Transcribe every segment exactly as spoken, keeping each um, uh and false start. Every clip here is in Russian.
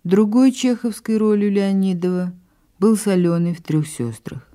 Другой чеховской ролью Леонидова был Соленый в «Трех сестрах».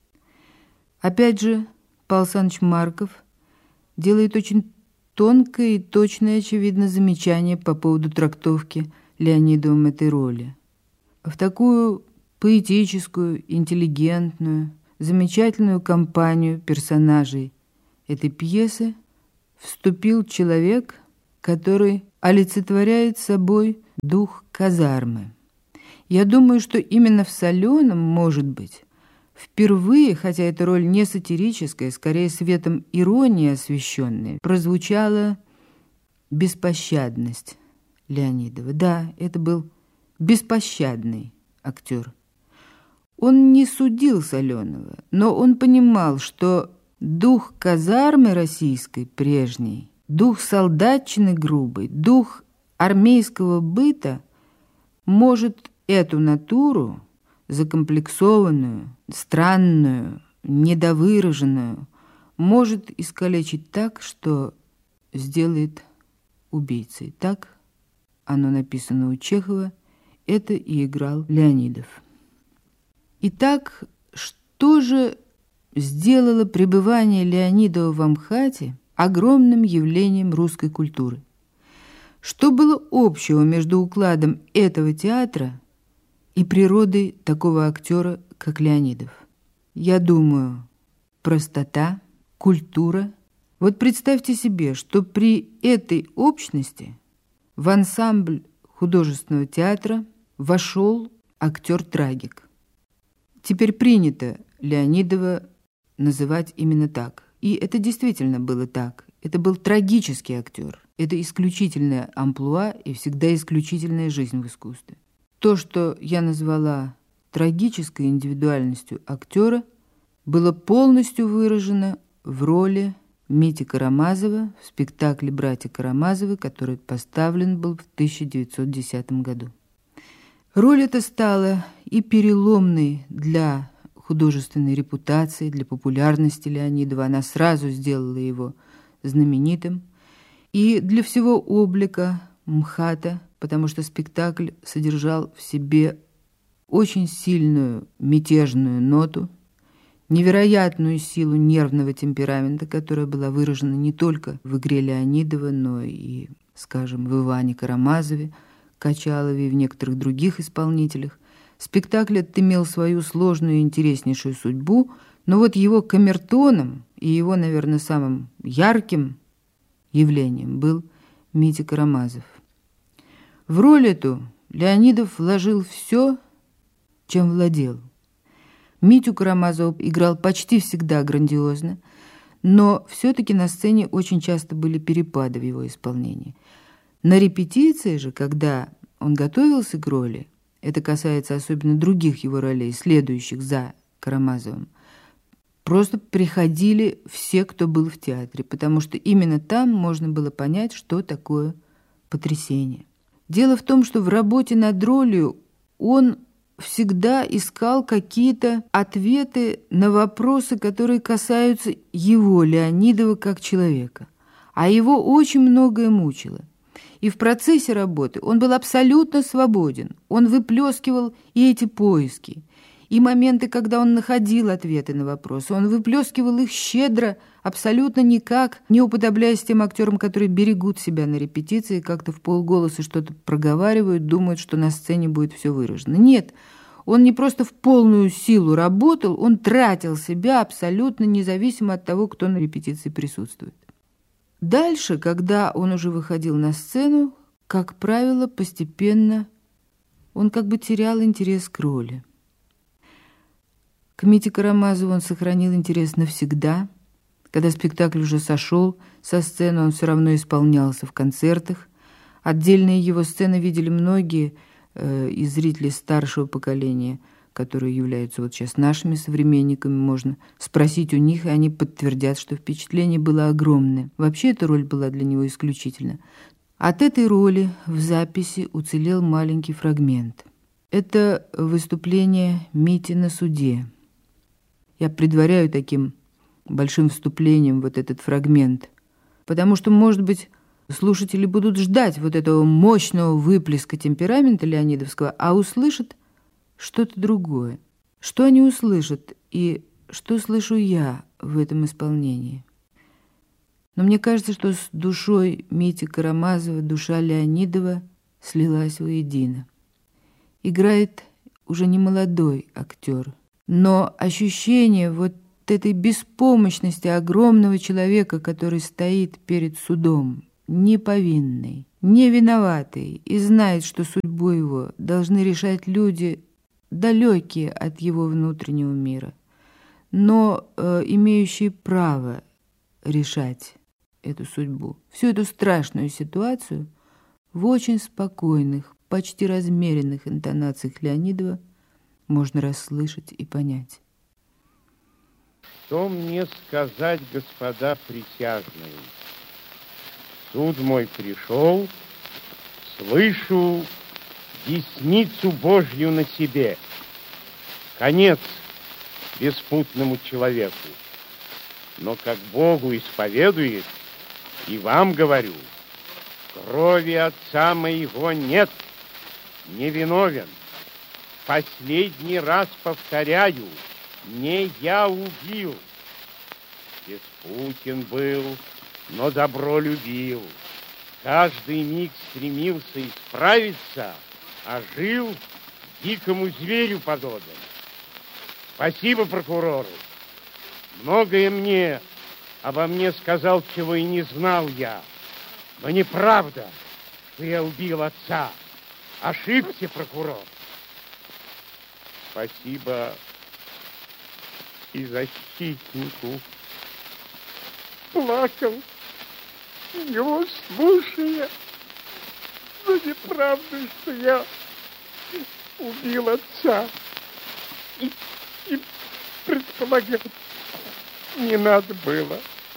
Опять же, Павел Александрович Марков делает очень тонкое и точное, очевидно, замечание по поводу трактовки Леонидовым этой роли. В такую поэтическую, интеллигентную, замечательную компанию персонажей этой пьесы вступил человек, который олицетворяет собой дух казармы. Я думаю, что именно в «Соленом», может быть, впервые, хотя эта роль не сатирическая, скорее светом иронии освещенная, прозвучала беспощадность Леонидова. Да, это был беспощадный актер. Он не судил Соленого, но он понимал, что дух казармы российской прежней, дух солдатчины грубой, дух армейского быта может эту натуру, закомплексованную, странную, недовыраженную, может искалечить так, что сделает убийцей. Так оно написано у Чехова, это и играл Леонидов. Итак, что же сделало пребывание Леонидова в Амхате огромным явлением русской культуры? Что было общего между укладом этого театра и природой такого актера, как Леонидов? Я думаю, простота, культура. Вот представьте себе, что при этой общности в ансамбль художественного театра вошел актер-трагик. Теперь принято Леонидова называть именно так. И это действительно было так. Это был трагический актер. Это исключительная амплуа и всегда исключительная жизнь в искусстве. То, что я назвала трагической индивидуальностью актера, было полностью выражено в роли Мити Карамазова в спектакле «Братья Карамазовы», который поставлен был в тысяча девятьсот десятом году. Роль эта стала и переломной для художественной репутации, для популярности Леонидова. Она сразу сделала его знаменитым. И для всего облика МХАТа, потому что спектакль содержал в себе очень сильную мятежную ноту, невероятную силу нервного темперамента, которая была выражена не только в игре Леонидова, но и, скажем, в Иване Карамазове, Качалове и в некоторых других исполнителях. Спектакль этот имел свою сложную и интереснейшую судьбу, но вот его камертоном и его, наверное, самым ярким явлением был Митя Карамазов. В роль эту Леонидов вложил все, чем владел. Митю Карамазова играл почти всегда грандиозно, но все-таки на сцене очень часто были перепады в его исполнении. На репетиции же, когда он готовился к роли, это касается особенно других его ролей, следующих за Карамазовым, просто приходили все, кто был в театре, потому что именно там можно было понять, что такое потрясение. Дело в том, что в работе над ролью он всегда искал какие-то ответы на вопросы, которые касаются его, Леонидова, как человека. А его очень многое мучило. И в процессе работы он был абсолютно свободен. Он выплескивал и эти поиски, и моменты, когда он находил ответы на вопросы. Он выплескивал их щедро, абсолютно никак, не уподобляясь тем актерам, которые берегут себя на репетиции, как-то в полголоса что-то проговаривают, думают, что на сцене будет все выражено. Нет, он не просто в полную силу работал, он тратил себя абсолютно независимо от того, кто на репетиции присутствует. Дальше, когда он уже выходил на сцену, как правило, постепенно он как бы терял интерес к роли. К Мите Карамазову он сохранил интерес навсегда. Когда спектакль уже сошел со сцены, он все равно исполнялся в концертах. Отдельные его сцены видели многие э, из зрителей старшего поколения, которые являются вот сейчас нашими современниками. Можно спросить у них, и они подтвердят, что впечатление было огромное. Вообще эта роль была для него исключительна. От этой роли в записи уцелел маленький фрагмент. Это выступление Мити на суде. Я предваряю таким большим вступлением вот этот фрагмент, потому что, может быть, Слушатели будут ждать вот этого мощного выплеска темперамента леонидовского, а услышат что-то другое. Что они услышат и что слышу я в этом исполнении? Но мне кажется, что с душой Мити Карамазова душа Леонидова слилась воедино. Играет уже не молодой актер, но ощущение вот этой беспомощности огромного человека, который стоит перед судом, неповинный, не виноватый и знает, что судьбу его должны решать люди, далекие от его внутреннего мира, но э, имеющие право решать эту судьбу. Всю эту страшную ситуацию в очень спокойных, почти размеренных интонациях Леонидова можно расслышать и понять. Что мне сказать, господа присяжные? Суд мой пришел, слышу десницу Божью на себе. Конец беспутному человеку. Но как Богу исповедует, и вам говорю, крови отца моего нет, не виновен. Последний раз повторяю, не я убил. Беспутен был, но добро любил. Каждый миг стремился исправиться, а жил дикому зверю подобен. Спасибо прокурору. Многое мне обо мне сказал, чего и не знал я. Но неправда, что я убил отца. Ошибся, прокурор. Спасибо и защитнику. Плакал, его слушая, но неправда, что я убил отца. И, и предполагать не надо было.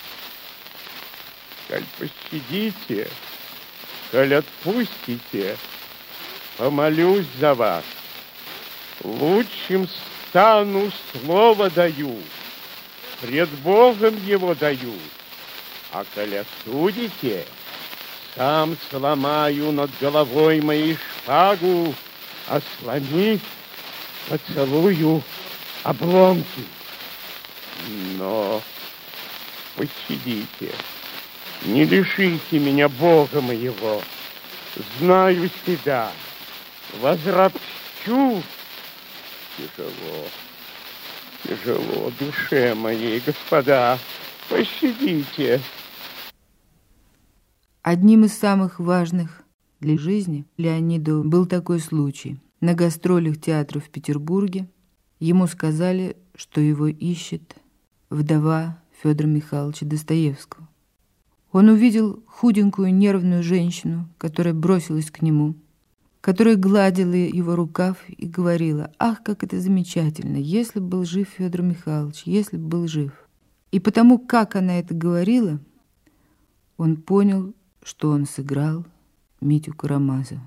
Коль пощадите, коль отпустите, помолюсь за вас. Лучшим стану, слово даю, пред Богом его даю. А коль осудите, сам сломаю над головой моей шпагу, а сломив, поцелую обломки. Но пощадите, не лишите меня Бога моего. Знаю себя, возропщу. Тяжело, тяжело душе моей, господа, пощадите. Одним из самых важных для жизни Леониду был такой случай. На гастролях театра в Петербурге ему сказали, что его ищет вдова Федора Михайловича Достоевского. Он увидел худенькую нервную женщину, которая бросилась к нему, которая гладила его рукав и говорила: «Ах, как это замечательно, если бы был жив Федор Михайлович, если бы был жив». И потому, как она это говорила, он понял, что он сыграл Митю Карамазова.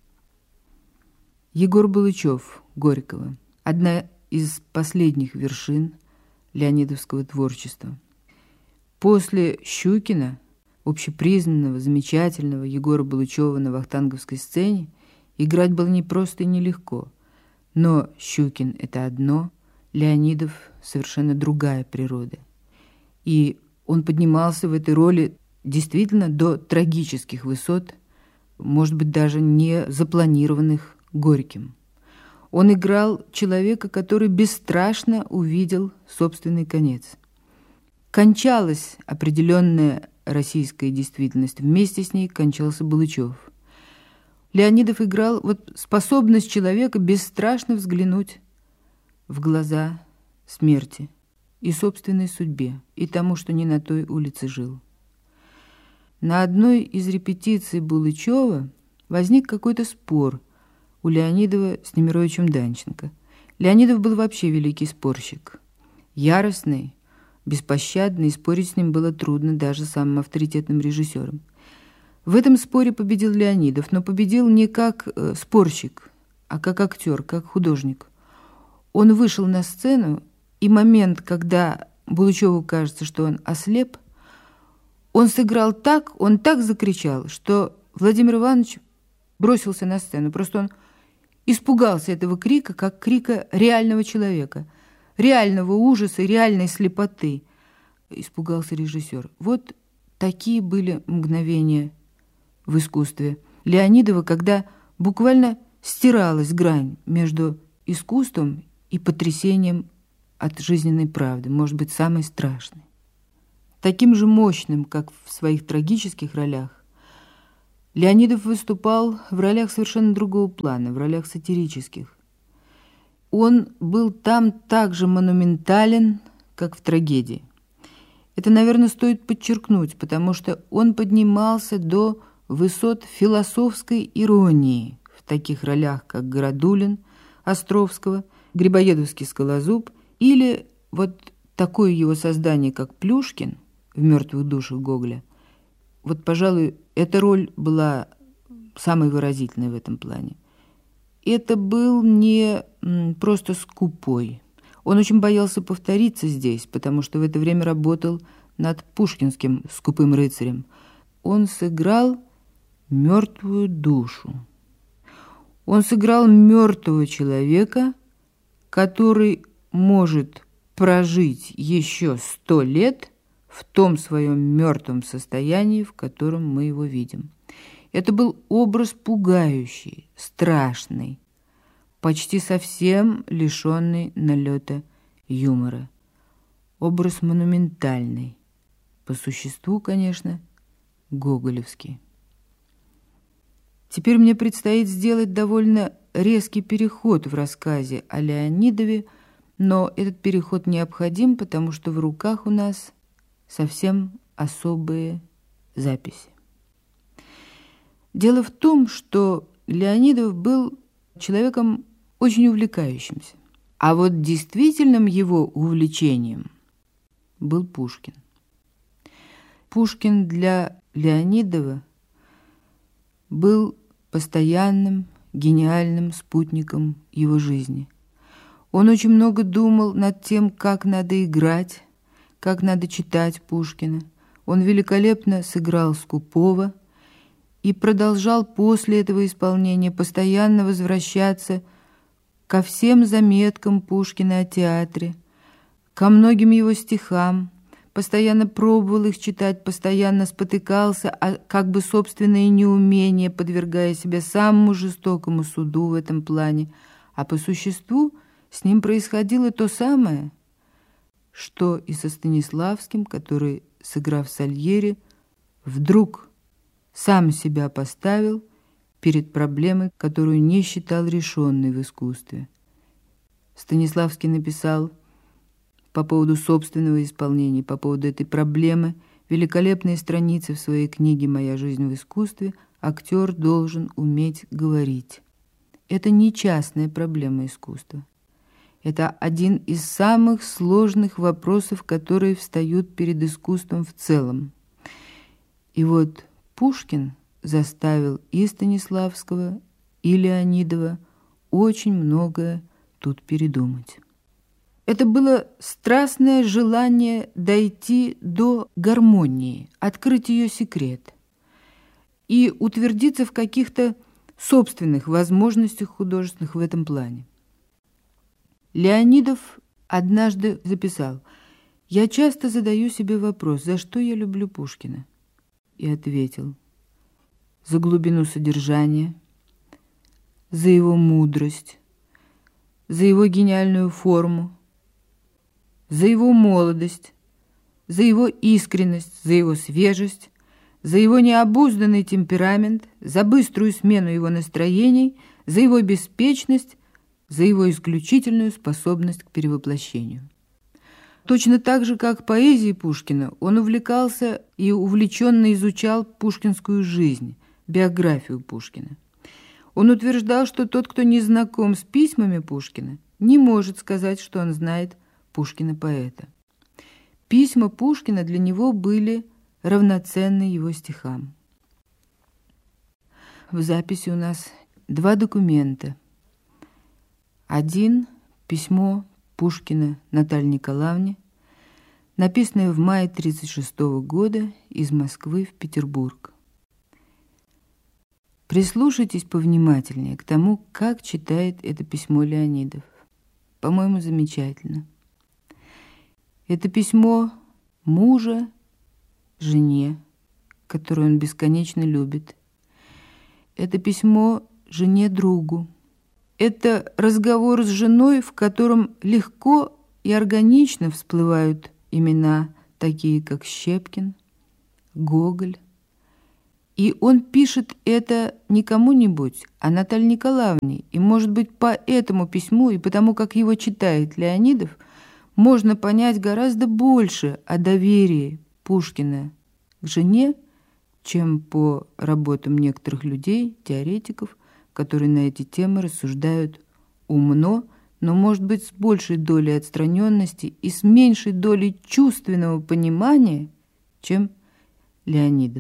Егор Булычев, Горького. Одна из последних вершин леонидовского творчества. После Щукина, общепризнанного, замечательного Егора Булычева на вахтанговской сцене, играть было непросто и нелегко. Но Щукин — это одно, Леонидов — совершенно другая природа. И он поднимался в этой роли действительно до трагических высот, может быть, даже не запланированных Горьким. Он играл человека, который бесстрашно увидел собственный конец. Кончалась определенная российская действительность, вместе с ней кончался Булычев. Леонидов играл вот способность человека бесстрашно взглянуть в глаза смерти и собственной судьбе, и тому, что не на той улице жил. На одной из репетиций Булычева возник какой-то спор у Леонидова с Немировичем Данченко. Леонидов был вообще великий спорщик. Яростный, беспощадный, и спорить с ним было трудно даже самым авторитетным режиссерам. В этом споре победил Леонидов, но победил не как э, спорщик, а как актер, как художник. Он вышел на сцену, и момент, когда Булычеву кажется, что он ослеп, Он сыграл так, он так закричал, что Владимир Иванович бросился на сцену. Просто он испугался этого крика, как крика реального человека, реального ужаса, реальной слепоты. Испугался режиссер. Вот такие были мгновения в искусстве Леонидова, когда буквально стиралась грань между искусством и потрясением от жизненной правды, может быть, самой страшной. Таким же мощным, как в своих трагических ролях, Леонидов выступал в ролях совершенно другого плана, в ролях сатирических. Он был там так же монументален, как в трагедии. Это, наверное, стоит подчеркнуть, потому что он поднимался до высот философской иронии в таких ролях, как Городулин Островского, Грибоедовский Скалозуб или вот такое его создание, как Плюшкин в «Мертвых душах» Гоголя. Вот, пожалуй, эта роль была самой выразительной в этом плане. Это был не просто скупой. Он очень боялся повториться здесь, потому что в это время работал над пушкинским «Скупым рыцарем». Он сыграл мертвую душу. Он сыграл мертвого человека, который может прожить еще сто лет в том своем мертвом состоянии, в котором мы его видим. Это был образ пугающий, страшный, почти совсем лишенный налета юмора. Образ монументальный, по существу, конечно, гоголевский. Теперь мне предстоит сделать довольно резкий переход в рассказе о Леонидове, но этот переход необходим, потому что в руках у нас совсем особые записи. Дело в том, что Леонидов был человеком очень увлекающимся, а вот действительным его увлечением был Пушкин. Пушкин для Леонидова был постоянным, гениальным спутником его жизни. Он очень много думал над тем, как надо играть, как надо читать Пушкина. Он великолепно сыграл Скупого и продолжал после этого исполнения постоянно возвращаться ко всем заметкам Пушкина о театре, ко многим его стихам, постоянно пробовал их читать, постоянно спотыкался, а как бы собственное неумение, подвергая себя самому жестокому суду в этом плане. А по существу с ним происходило то самое, что и со Станиславским, который, сыграв Сальери, вдруг сам себя поставил перед проблемой, которую не считал решенной в искусстве. Станиславский написал по поводу собственного исполнения, по поводу этой проблемы великолепные страницы в своей книге «Моя жизнь в искусстве». Актер должен уметь говорить. Это не частная проблема искусства. Это один из самых сложных вопросов, которые встают перед искусством в целом. И вот Пушкин заставил и Станиславского, и Леонидова очень многое тут передумать. Это было страстное желание дойти до гармонии, открыть ее секрет и утвердиться в каких-то собственных возможностях художественных в этом плане. Леонидов однажды записал: «Я часто задаю себе вопрос, за что я люблю Пушкина?» И ответил: за глубину содержания, за его мудрость, за его гениальную форму, за его молодость, за его искренность, за его свежесть, за его необузданный темперамент, за быструю смену его настроений, за его беспечность, за его исключительную способность к перевоплощению. Точно так же, как поэзией Пушкина, он увлекался и увлеченно изучал пушкинскую жизнь, биографию Пушкина. Он утверждал, что тот, кто не знаком с письмами Пушкина, не может сказать, что он знает Пушкина-поэта. Письма Пушкина для него были равноценны его стихам. В записи у нас два документа. Один – письмо Пушкина Наталье Николаевне, написанное в мае тысяча девятьсот тридцать шестого года из Москвы в Петербург. Прислушайтесь повнимательнее к тому, как читает это письмо Леонидов. По-моему, замечательно. Это письмо мужа жене, которую он бесконечно любит. Это письмо жене-другу. Это разговор с женой, в котором легко и органично всплывают имена, такие как Щепкин, Гоголь. И он пишет это не кому-нибудь, а Наталье Николаевне. И, может быть, по этому письму и потому, как его читает Леонидов, можно понять гораздо больше о доверии Пушкина к жене, чем по работам некоторых людей, теоретиков, которые на эти темы рассуждают умно, но, может быть, с большей долей отстраненности и с меньшей долей чувственного понимания, чем Леонидов.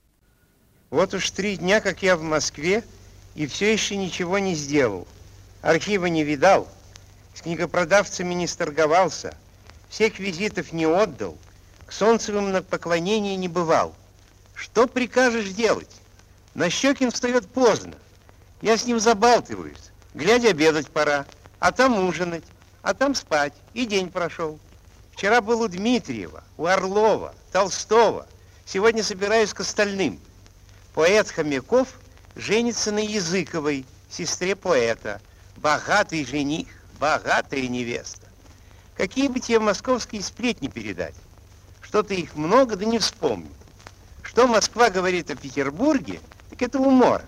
Вот уж три дня, как я в Москве, и все еще ничего не сделал. Архива не видал, с книгопродавцами не сторговался, всех визитов не отдал, к Солнцевым на поклонение не бывал. Что прикажешь делать? Нащекин встает поздно. Я с ним забалтываюсь. Глядя, обедать пора, а там ужинать, а там спать. И день прошел. Вчера был у Дмитриева, у Орлова, Толстого. Сегодня собираюсь к остальным. Поэт Хомяков женится на Языковой, сестре поэта. Богатый жених, богатая невеста. Какие бы тебе московские сплетни передать? Что-то их много, да не вспомню. Что Москва говорит о Петербурге, так это умор.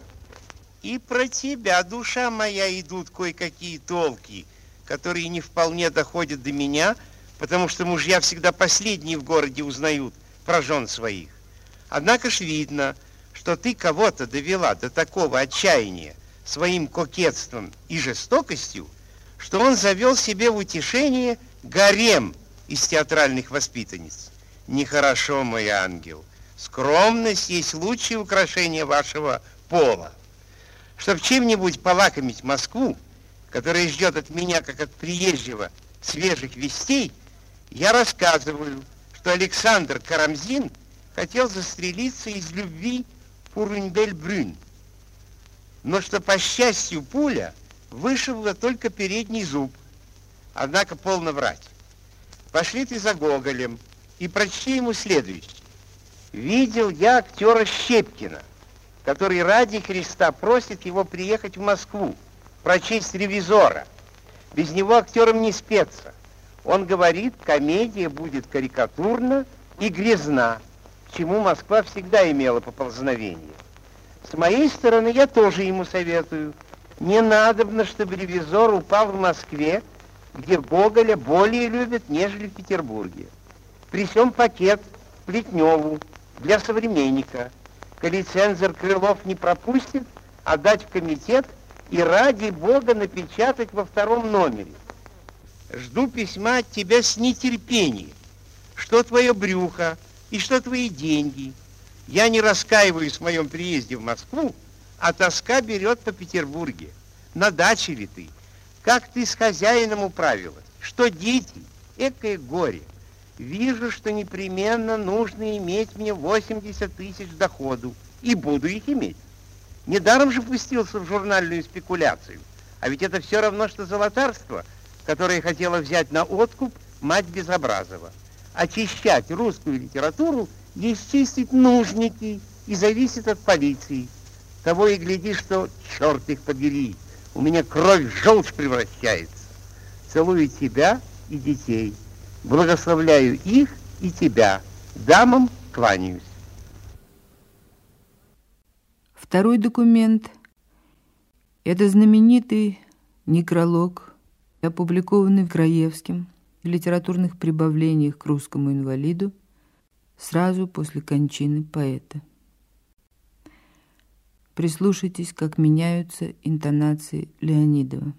И про тебя, душа моя, идут кое-какие толки, которые не вполне доходят до меня, потому что мужья всегда последние в городе узнают про жен своих. Однако ж видно, что ты кого-то довела до такого отчаяния своим кокетством и жестокостью, что он завел себе в утешение гарем из театральных воспитанниц. Нехорошо, мой ангел. Скромность есть лучшее украшение вашего пола. Чтоб чем-нибудь полакомить Москву, которая ждет от меня, как от приезжего, свежих вестей, я рассказываю, что Александр Карамзин хотел застрелиться из любви pour une belle brune, но что, по счастью, пуля вышибла только передний зуб. Однако полно врать. Пошли ты за Гоголем и прочти ему следующее. Видел я актера Щепкина, который ради Христа просит его приехать в Москву, прочесть «Ревизора». Без него актерам не спеться. Он говорит, комедия будет карикатурна и грязна, к чему Москва всегда имела поползновение. С моей стороны я тоже ему советую. Не надобно, чтобы «Ревизор» упал в Москве, где Гоголя более любят, нежели в Петербурге. Присем пакет Плетневу для «Современника». Коли цензор Крылов не пропустит, отдать в комитет и ради Бога напечатать во втором номере. Жду письма от тебя с нетерпением. Что твое брюхо и что твои деньги? Я не раскаиваюсь в моем приезде в Москву, а тоска берет по Петербурге. На даче ли ты? Как ты с хозяином управилась? Что дети? Экое горе. Вижу, что непременно нужно иметь мне восемьдесят тысяч доходу, и буду их иметь. Недаром же пустился в журнальную спекуляцию, а ведь это все равно, что золотарство, которое хотела взять на откуп мать Безобразова. Очищать русскую литературу есть чистить нужники и зависит от полиции. Того и гляди, что, черт их побери, у меня кровь в желчь превращается. Целую тебя и детей. Благословляю их и тебя. Дамам кланяюсь. Второй документ – это знаменитый некролог, опубликованный Краевским в литературных прибавлениях к русскому инвалиду сразу после кончины поэта. Прислушайтесь, как меняются интонации Леонидова.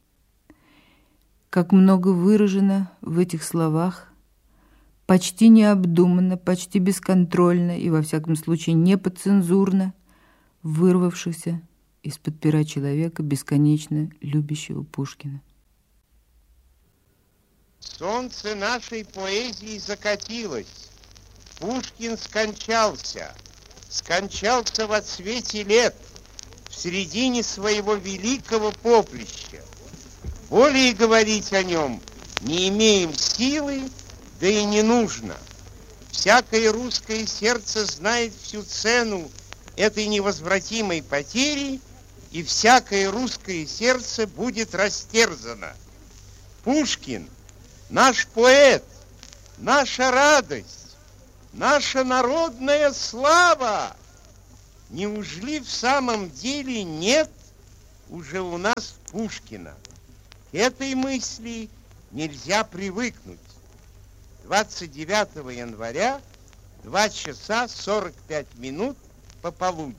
Как много выражено в этих словах, почти необдуманно, почти бесконтрольно и, во всяком случае, не подцензурно, вырвавшихся из-под пера человека, бесконечно любящего Пушкина. Солнце нашей поэзии закатилось. Пушкин скончался, скончался во цвете лет, в середине своего великого поприща. Более говорить о нем не имеем силы, да и не нужно. Всякое русское сердце знает всю цену этой невозвратимой потери, и всякое русское сердце будет растерзано. Пушкин – наш поэт, наша радость, наша народная слава. Неужели в самом деле нет уже у нас Пушкина? К этой мысли нельзя привыкнуть. двадцать девятого января, два часа сорок пять минут пополудни.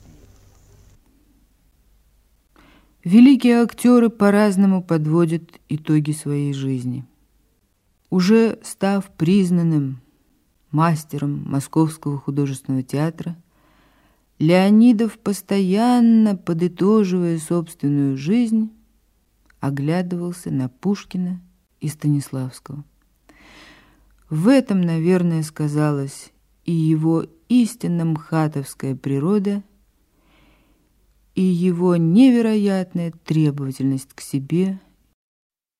Великие актеры по-разному подводят итоги своей жизни. Уже став признанным мастером Московского художественного театра, Леонидов, постоянно подытоживая собственную жизнь, оглядывался на Пушкина и Станиславского. В этом, наверное, сказалась и его истинно мхатовская природа, и его невероятная требовательность к себе